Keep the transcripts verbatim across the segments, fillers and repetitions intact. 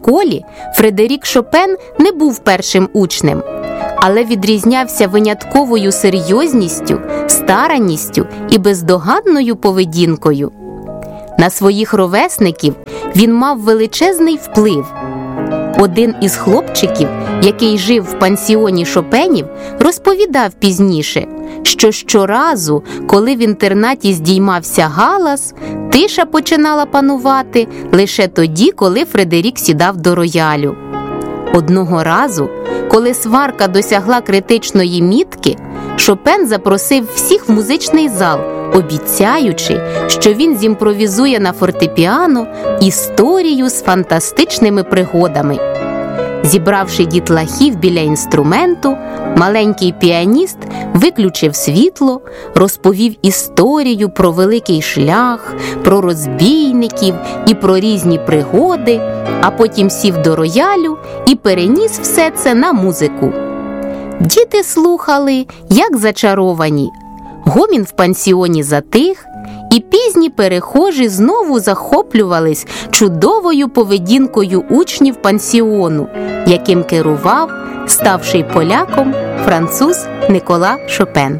школі Фредерік Шопен не був першим учнем, але відрізнявся винятковою серйозністю, старанністю і бездоганною поведінкою. На своїх ровесників він мав величезний вплив. Один із хлопчиків, який жив в пансіоні Шопенів, розповідав пізніше, що щоразу, коли в інтернаті здіймався галас, тиша починала панувати лише тоді, коли Фредерік сідав до роялю. Одного разу, коли сварка досягла критичної мітки, Шопен запросив всіх в музичний зал, обіцяючи, що він зімпровізує на фортепіано історію з фантастичними пригодами. Зібравши дітлахів біля інструменту, маленький піаніст виключив світло, розповів історію про великий шлях, про розбійників і про різні пригоди, а потім сів до роялю і переніс все це на музику. Діти слухали, як зачаровані. Гомін в пансіоні затих, і пізні перехожі знову захоплювались чудовою поведінкою учнів пансіону, яким керував, ставший поляком, француз Никола Шопен.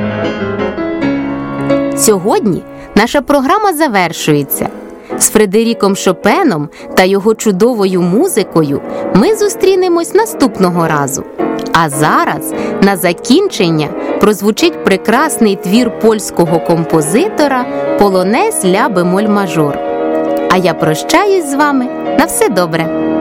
Сьогодні наша програма завершується. З Фредеріком Шопеном та його чудовою музикою ми зустрінемось наступного разу. А зараз, на закінчення, прозвучить прекрасний твір польського композитора «Полонез ля бемоль мажор». А я прощаюсь з вами. На все добре!